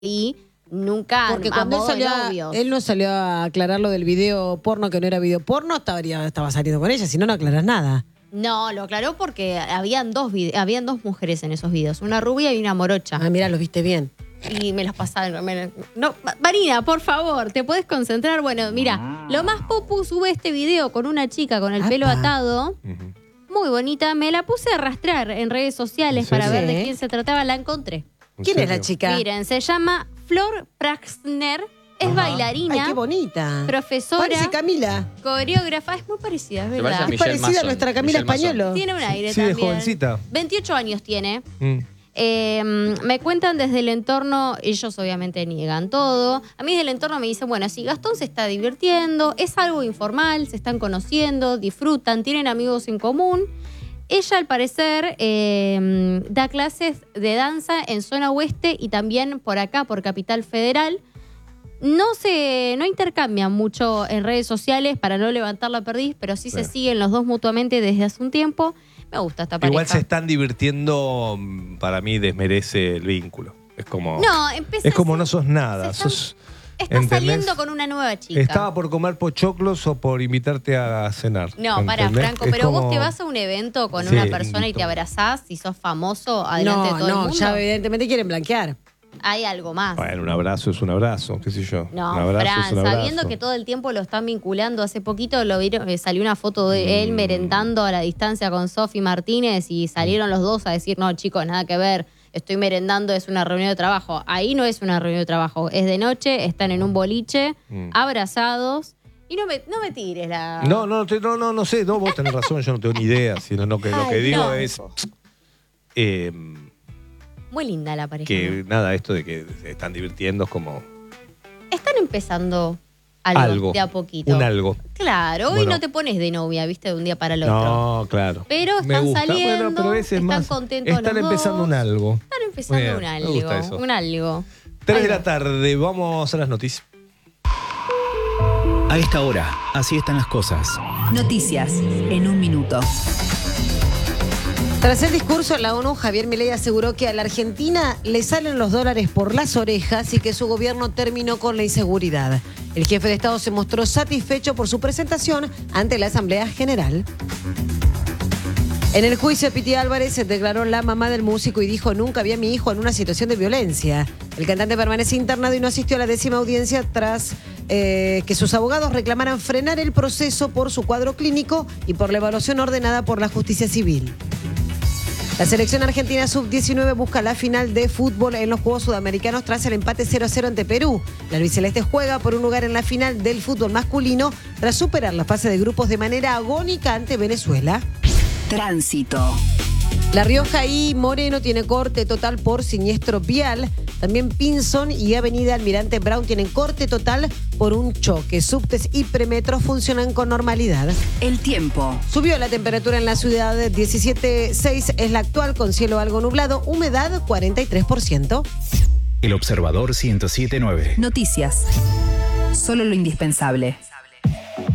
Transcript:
y nunca Porque a cuando modo de novios. él no salió a aclarar lo del video porno, que no era video porno, estaba saliendo con ella, si no, no aclaras nada. No, lo aclaró porque habían dos mujeres en esos videos, una rubia y una morocha. Ah, mira, lo viste bien. Y me los pasaron. No, Marina, por favor, ¿te puedes concentrar? Bueno, mira, lo más popu sube este video con una chica con el pelo atado. Muy bonita. Me la puse a arrastrar en redes sociales para ver de quién se trataba. La encontré. ¿Quién es la chica? Miren, se llama Flor Praxner. Es bailarina. Ay, qué bonita. Profesora. Parece Camila. Coreógrafa. Es muy parecida, es verdad. Es parecida a nuestra Camila Españolo. Tiene un aire Sí, también. de jovencita. 28 años tiene. Me cuentan desde el entorno, ellos obviamente niegan todo. A mí del entorno me dicen, bueno, si Gastón se está divirtiendo, es algo informal, se están conociendo, disfrutan, tienen amigos en común. Ella, al parecer, da clases de danza en zona oeste y también por acá, por Capital Federal. No intercambian mucho en redes sociales para no levantar la perdiz, pero sí se siguen los dos mutuamente desde hace un tiempo. Me gusta esta pareja. Igual se están divirtiendo, para mí desmerece el vínculo. Es como. Es como no sos nada. Está saliendo con una nueva chica. Estaba por comer pochoclos o por invitarte a cenar. No, pará, Franco, pero vos te vas a un evento con una persona y te abrazás y sos famoso adelante de todo el mundo. No, ya evidentemente quieren blanquear. Hay algo más. Bueno, un abrazo es un abrazo, qué sé yo. No, un abrazo Fran, es un abrazo. sabiendo que todo el tiempo lo están vinculando, hace poquito lo vieron, salió una foto de él merendando a la distancia con Sofi Martínez y salieron los dos a decir, no, chicos, nada que ver, estoy merendando, es una reunión de trabajo. Ahí no es una reunión de trabajo, es de noche, están en un boliche, abrazados. Y no me tires la... No sé, no, vos tenés razón, yo no tengo ni idea, sino lo que digo es... muy linda la pareja. Que nada, esto de que se están divirtiendo es como... Están empezando algo de a poquito. Un algo. Claro, hoy no te pones de novia, viste, de un día para el otro. No, claro. Pero están saliendo, bueno, pero ese es están más, contentos están los empezando dos. un algo. Están empezando Bien, un me algo. gusta eso. Un algo. 3 de la tarde, vamos a las noticias. A esta hora, así están las cosas. Noticias en un minuto. Tras el discurso en la ONU, Javier Milei aseguró que a la Argentina le salen los dólares por las orejas y que su gobierno terminó con la inseguridad. El jefe de Estado se mostró satisfecho por su presentación ante la Asamblea General. En el juicio, Piti Álvarez se declaró la mamá del músico y dijo: nunca vi a mi hijo en una situación de violencia. El cantante permanece internado y no asistió a la 10ª audiencia tras que sus abogados reclamaran frenar el proceso por su cuadro clínico y por la evaluación ordenada por la justicia civil. La selección argentina sub-19 busca la final de fútbol en los Juegos Sudamericanos tras el empate 0-0 ante Perú. La albiceleste juega por un lugar en la final del fútbol masculino tras superar la fase de grupos de manera agónica ante Venezuela. Tránsito. La Rioja y Moreno tiene corte total por siniestro vial. También Pinzón y Avenida Almirante Brown tienen corte total por un choque. Subtes y premetros funcionan con normalidad. El tiempo. Subió la temperatura en la ciudad, 17,6 es la actual, con cielo algo nublado, humedad 43%. El Observador 107.9. Noticias. Solo lo indispensable.